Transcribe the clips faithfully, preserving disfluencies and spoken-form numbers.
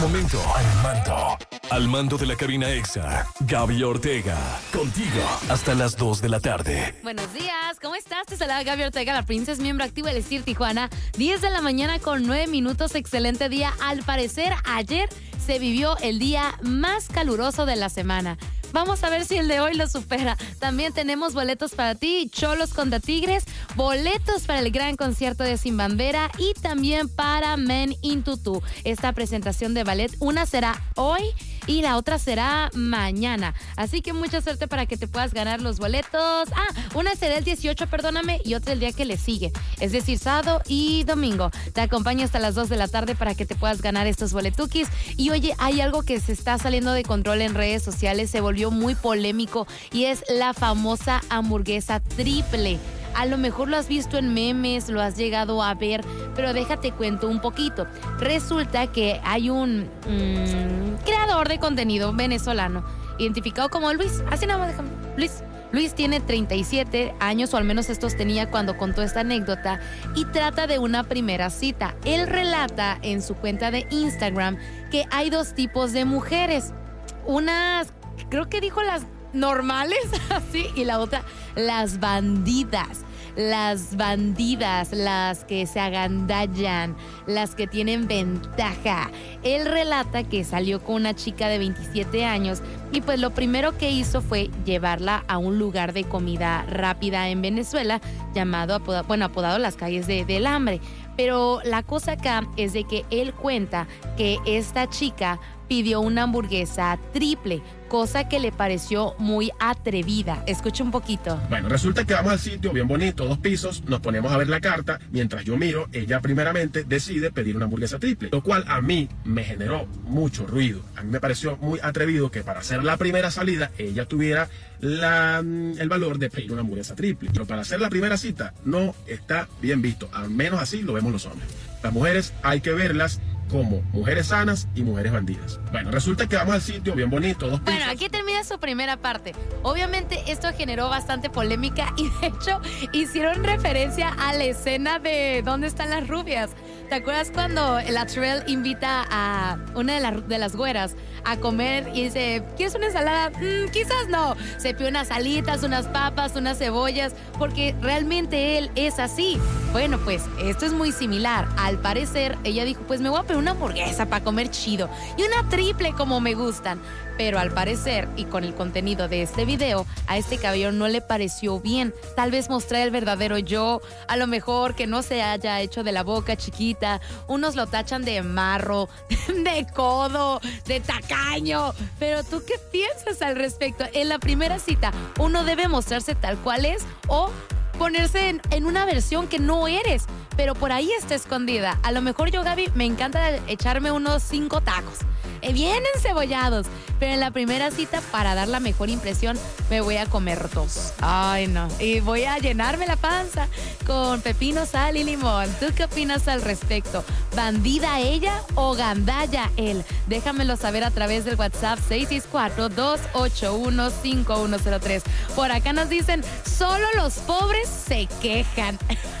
Momento al mando. Al mando de la cabina Exa, Gaby Ortega. Contigo hasta las dos de la tarde. Buenos días, ¿cómo estás? Te saluda Gaby Ortega, la princesa miembro activo del Estir Tijuana. diez de la mañana con nueve minutos, excelente día. Al parecer, ayer se vivió el día más caluroso de la semana. Vamos a ver si el de hoy lo supera. También tenemos boletos para ti, Cholos contra Tigres, boletos para el gran concierto de Sin Bandera y también para Men in Tutu. Esta presentación de ballet, una será hoy y la otra será mañana. Así que mucha suerte para que te puedas ganar los boletos. Ah, una será el dieciocho, perdóname, y otra el día que le sigue. Es decir, sábado y domingo. Te acompaño hasta las dos de la tarde para que te puedas ganar estos boletuquis. Y oye, hay algo que se está saliendo de control en redes sociales, se volvió muy polémico y es la famosa hamburguesa triple. A lo mejor lo has visto en memes, lo has llegado a ver, pero déjate cuento un poquito. Resulta que hay un mmm, creador de contenido venezolano, identificado como Luis. Así nada más, déjame. Luis. Luis tiene treinta y siete años, o al menos estos tenía cuando contó esta anécdota, y trata de una primera cita. Él relata en su cuenta de Instagram que hay dos tipos de mujeres. Unas, creo que dijo las normales, así, y la otra, las bandidas. Las bandidas, las que se agandallan, las que tienen ventaja. Él relata que salió con una chica de veintisiete años y pues lo primero que hizo fue llevarla a un lugar de comida rápida en Venezuela llamado, apodado, bueno, apodado Las Calles de, del Hambre. Pero la cosa acá es de que él cuenta que esta chica pidió una hamburguesa triple, cosa que le pareció muy atrevida. Escucha un poquito. Bueno, resulta que vamos al sitio bien bonito, dos pisos, nos ponemos a ver la carta. Mientras yo miro, ella primeramente decide pedir una hamburguesa triple, lo cual a mí me generó mucho ruido. A mí me pareció muy atrevido que para hacer la primera salida ella tuviera la, el valor de pedir una hamburguesa triple. Pero para hacer la primera cita no está bien visto, al menos así lo vemos los hombres. Las mujeres hay que verlas como mujeres sanas y mujeres bandidas. Bueno, resulta que vamos al sitio bien bonito, dos pisos. Bueno, aquí termina su primera parte. Obviamente esto generó bastante polémica y de hecho hicieron referencia a la escena de ¿Dónde están las rubias? ¿Te acuerdas cuando la Trell invita a una de, la, de las güeras a comer y dice, ¿quieres una ensalada? Mm, quizás no. Se pide unas alitas, unas papas, unas cebollas, porque realmente él es así. Bueno, pues esto es muy similar. Al parecer, ella dijo, pues me voy a pedir una hamburguesa para comer chido y una triple como me gustan. Pero al parecer, y con el contenido de este video, a este caballero no le pareció bien. Tal vez mostrar el verdadero yo, a lo mejor que no se haya hecho de la boca chiquita. Unos lo tachan de marro, de codo, de tacaño. Pero ¿tú qué piensas al respecto? En la primera cita, uno debe mostrarse tal cual es o ponerse en, en una versión que no eres, pero por ahí está escondida. A lo mejor yo, Gaby, me encanta echarme unos cinco tacos, eh, bien encebollados, pero en la primera cita, para dar la mejor impresión, me voy a comer dos. Ay, no. Y voy a llenarme la panza con pepino, sal y limón. ¿Tú qué opinas al respecto? ¿Bandida ella o gandalla él? Déjamelo saber a través del WhatsApp seis seis cuatro, dos ocho uno, cinco uno cero tres. Por acá nos dicen, solo los pobres se quejan.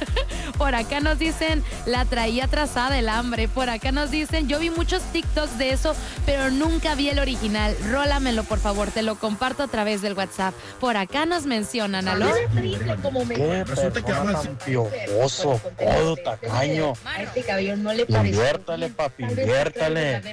Por acá nos dicen, la traía trazada el hambre. Por acá nos dicen, yo vi muchos TikToks de eso, pero nunca vi el original. Rólamelo, por favor, te lo comparto a través del WhatsApp. Por acá nos mencionan, ¿aló? ¿Qué persona tan piojoso, codo, tacaño? A este cabello no le parece. Inviértale, papi, inviértale.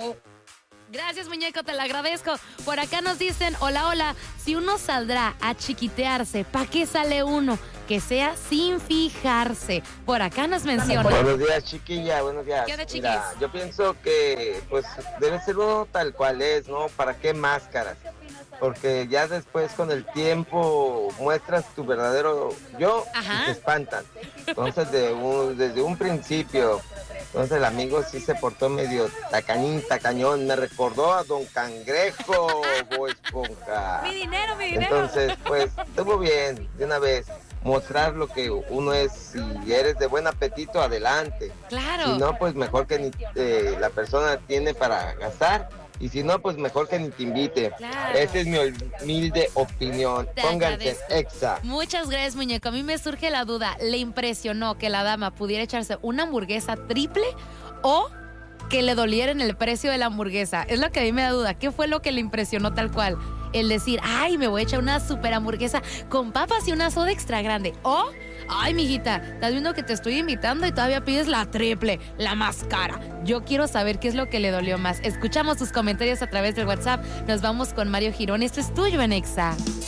Gracias, muñeco, te lo agradezco. Por acá nos dicen, hola, hola, si uno saldrá a chiquitearse, ¿para qué sale uno? Que sea sin fijarse. Por acá nos mencionan. Buenos días, chiquilla, buenos días. ¿Qué onda, chiquis? Mira, yo pienso que pues debe ser uno tal cual es, ¿no? ¿Para qué máscaras? Porque ya después con el tiempo muestras tu verdadero yo. Ajá. Y te espantan. Entonces de un, desde un principio, entonces el amigo sí se portó medio tacañín, tacañón, me recordó a Don Cangrejo, Bob Esponja. Mi dinero, mi dinero. Entonces, pues, estuvo bien, de una vez, mostrar lo que uno es. Si eres de buen apetito, adelante. Claro. Si no, pues mejor que ni, eh, la persona tiene para gastar. Y si no, pues mejor que ni te invite. Claro. Esa es mi humilde opinión. Te Pónganse agradezco. Exa. Muchas gracias, muñeco. A mí me surge la duda. ¿Le impresionó que la dama pudiera echarse una hamburguesa triple o que le doliera en el precio de la hamburguesa. Es lo que a mí me da duda. ¿Qué fue lo que le impresionó tal cual? El decir, ay, me voy a echar una super hamburguesa con papas y una soda extra grande. O, ay, mijita, estás viendo que te estoy invitando y todavía pides la triple, la más cara. Yo quiero saber qué es lo que le dolió más. Escuchamos tus comentarios a través del WhatsApp. Nos vamos con Mario Girón. Esto es tuyo en Exa.